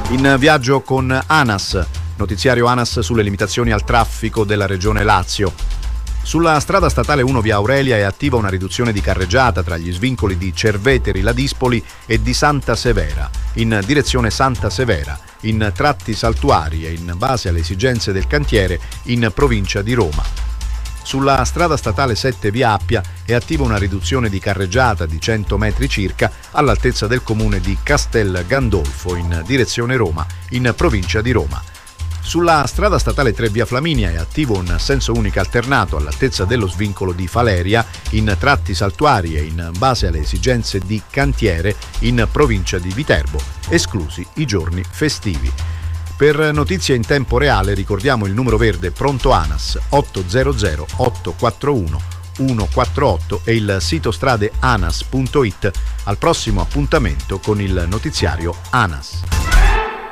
In viaggio con ANAS, notiziario ANAS sulle limitazioni al traffico della regione Lazio. Sulla strada statale 1 via Aurelia è attiva una riduzione di carreggiata tra gli svincoli di Cerveteri Ladispoli e di Santa Severa, in direzione Santa Severa, in tratti saltuari e in base alle esigenze del cantiere in provincia di Roma. Sulla strada statale 7 via Appia è attiva una riduzione di carreggiata di 100 metri circa all'altezza del comune di Castel Gandolfo in direzione Roma, in provincia di Roma. Sulla strada statale 3 via Flaminia è attivo un senso unico alternato all'altezza dello svincolo di Faleria in tratti saltuari e in base alle esigenze di cantiere in provincia di Viterbo, esclusi i giorni festivi. Per notizie in tempo reale ricordiamo il numero verde pronto ANAS 800 841 148 e il sito stradeanas.it. Al prossimo appuntamento con il notiziario ANAS.